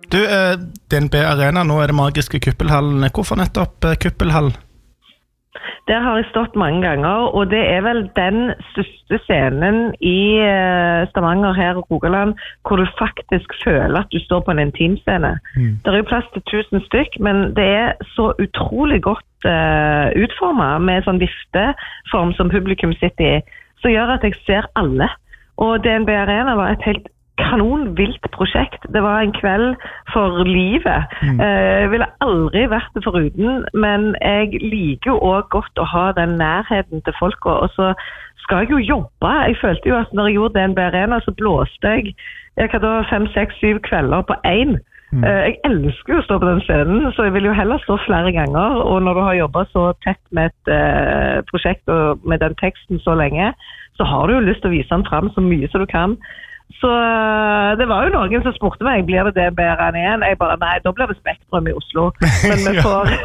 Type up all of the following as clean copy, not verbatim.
Du, DNB Arena, nå det magiske Kuppelhallen. Hvorfor nettopp Kuppelhall? Der har jeg stått mange ganger, og det vel den største scenen i Stavanger her og Rogaland, hvor du faktisk føler at du står på en intimscene. Det jo plass til 1000 stykk, men det så utrolig godt utformet med sånn vifteform som publikum sitter i, som gjør at jeg ser alle. Og DNB Arena var et helt kanonvilt prosjekt. Det var en kveld for livet. Jeg ville aldri vært det foruten, men jeg liker jo også godt å ha den nærheten til folk, og så skal jeg jo jobbe. Jeg følte jo at når jeg gjorde DNB Arena, så blåste jeg hadde 5, 6, 7 kvelder på én. Jeg elsker jo å stå på den scenen, så jeg vil jo heller stå flere ganger, og når du har jobbet så tett med et prosjekt og med den teksten så lenge, så har du jo lyst til å vise den frem så mye som du kan. Så det var jo noen som spurte meg, blir det DNB Arena igjen? Jeg bare, nei, da blir det Spektrum i Oslo. Men vi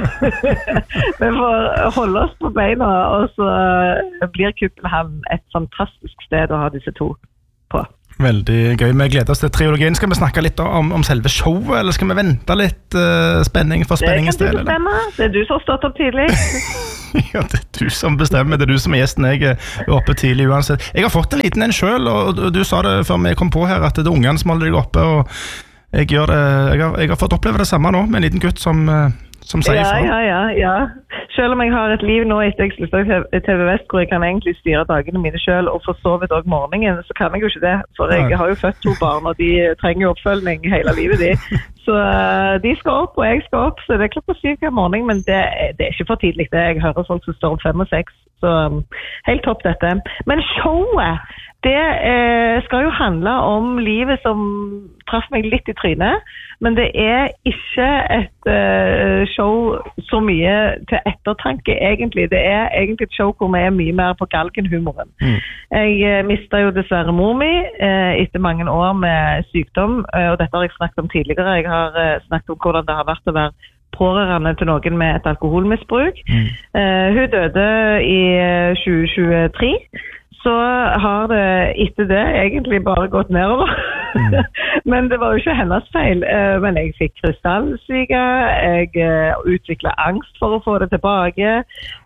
får holde oss på beina, og så blir Kuppelhallen et fantastisk sted å ha disse to på. Veldig gøy. Vi gleder oss til triologien. Skal vi snakke litt om selve showet, eller skal vi vente litt spenning for spenningens del? Det kan du bestemme. Det du som har stått opp tidlig. Ja, det du som bestemmer. Det du som gjesten. Jeg oppe tidlig uansett. Jeg har fått en liten en selv, og du sa det før vi kom på her, at det ungene som holder deg oppe, og jeg har fått oppleve det samme nå, med en liten gutt som sier fra. Ja. Selv om jeg har et liv nå etter jeg sluttet i TV Vest, hvor jeg kan egentlig styre dagene mine selv, og for så vidt også morgenen, så kan jeg jo ikke det. For jeg har jo født 2 barn, og de trenger jo oppfølging hele livet de. Så de skal opp, og jeg skal opp, så det klokka 7 hver morgen, men det ikke for tidlig det. Jeg hører folk som står om 5 og 6, så helt topp dette. Men showet, det skal jo handle om livet som traff meg litt i trynet, men det ikke et show så mye til ettertanke egentlig. Det egentlig et show hvor vi mye mer på galgenhumoren. Jeg mistet jo dessverre mor mi etter mange år med sykdom, og dette har jeg snakket om tidligere. Jeg har snakket om hvordan det har vært å være pårørende til noen med et alkoholmisbruk. Hun døde i 2023. Så har det etter det egentlig bare gått nedover. Men det var jo ikke hennes feil. Men jeg fikk krystallsyke, jeg utviklet angst for å få det tilbake,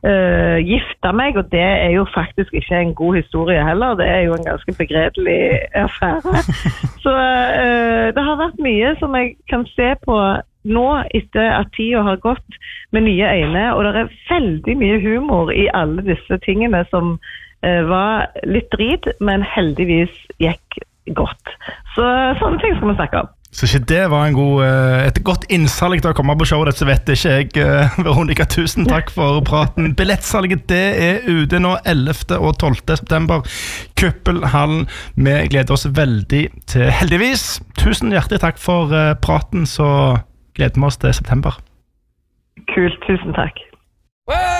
gifta meg, og det jo faktisk ikke en god historie heller. Det jo en ganske begredelig affære. Så det har vært mye som jeg kan se på nå etter at tiden har gått med nye øyne, og det veldig mye humor i alle disse tingene som var litt drit, men heldigvis gikk godt. Så sånne ting skal vi snakke om. Så ikke det var et godt innsalg til å komme på showet, så vet ikke jeg. Veronica, tusen takk for praten. Billettsalget, det ute nå 11. og 12. september. Kuppelhallen, vi gleder oss veldig til heldigvis. Tusen hjertelig takk for praten, så gleder vi oss til september. Kult, tusen takk.